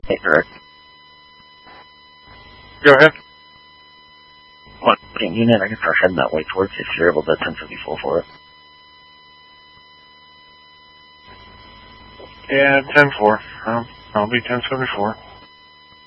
Correct. Go ahead. What unit? I can start heading that way towards you if you're able to 1074 for it. Yeah, 10-4. I'll be 1074.